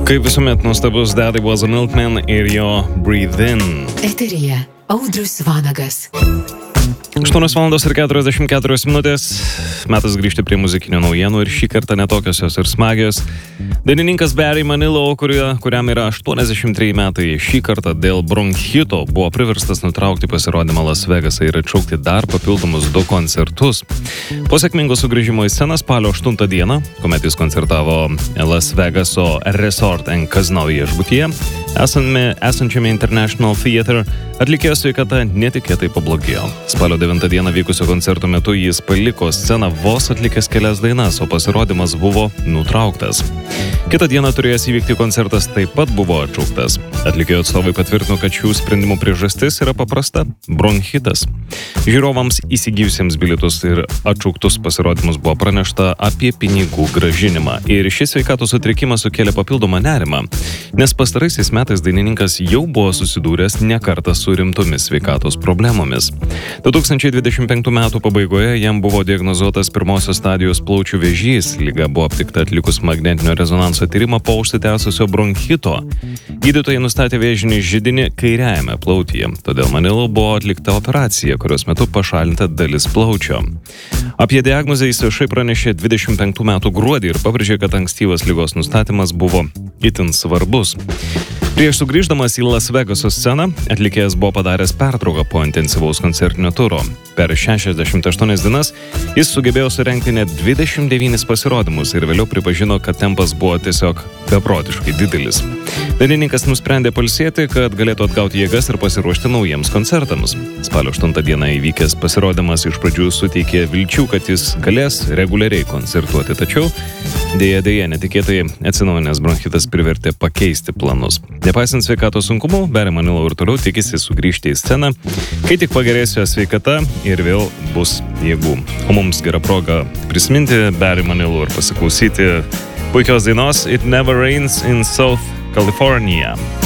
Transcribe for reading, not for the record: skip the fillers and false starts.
Kaip visuomet nuostabus Daddy Was a Milkman ir jo Breathe In. Eteryje Audrius Vanagas. 8:44 metas grįžti prie muzikinių naujienų ir šį kartą netokios jos ir smagios. Dainininkas Barry Manilow, kuriam yra 83 metai, šį kartą dėl bronchito buvo priverstas nutraukti pasirodymą Las Vegasą ir atšaukti dar papildomus 2 koncertus. Po sėkmingo sugrįžimo į sceną spalio 8 dieną, kuomet jis koncertavo Las Vegaso Resort & Casino viešbutyje, esančiame International Theatre, atlikėjo sveikata netikėtai pablogėjo. Spalio 9 dieną vykusio koncerto metu jis paliko sceną vos atlikęs kelias dainas, o pasirodymas buvo nutrauktas. Kitą dieną turėjęs įvykti koncertas taip pat buvo atšauktas. Atlikėjo atstovai patvirtino, kad šių sprendimų priežastis yra paprasta – bronchitas. Žiūrovams įsigijusiems bilietus ir atšauktus pasirodymus buvo pranešta apie pinigų grąžinimą. Ir šis sveikatos sutrikimas sukėlė papildomą nerimą, nes pastaraisiais metais dainininkas jau buvo susidūręs ne kartą su rimtomis sveikatos problemomis. 2025 metų pabaigoje jam buvo diagnozuotas pirmosios stadijos plaučių vėžys. Liga buvo aptikta atlikus magnetinio rezonanso tyrimą po užsitęsusio bronchito. Gydytojai nustatė vėžinį židinį kairiajame plautyje, todėl Manilow buvo atlikta operacija, kurios metu pašalinta dalis plaučio. Apie diagnozę jis viešai pranešė 25 metų gruodį ir pabrėžė, kad ankstyvas ligos nustatymas buvo itin svarbus. Prieš sugrįždamas į Las Vegaso sceną, atlikėjas buvo padaręs pertrauką po intensyvaus koncertinio turo. Per 68 dienas jis sugebėjo surengti net 29 pasirodymus ir vėliau pripažino, kad tempas buvo tiesiog beprotiškai didelis. Dainininkas nusprendė pailsėti, kad galėtų atgauti jėgas ir pasiruošti naujiems koncertams. Spalio 8 dieną įvykęs pasirodymas iš pradžių suteikė vilčių, kad jis galės reguliariai koncertuoti, tačiau dėja netikėtai atsinaujinęs bronchitas privertė pakeisti planus. Nepaisant sveikatos sunkumų, Barry Manilow ir toliau tikisi sugrįžti į sceną, kai tik pagerės jo sveikata ir vėl bus jėgų. O mums gera proga prisiminti Barry Manilow ir pasiklausyti puikios dainos It Never Rains in South California.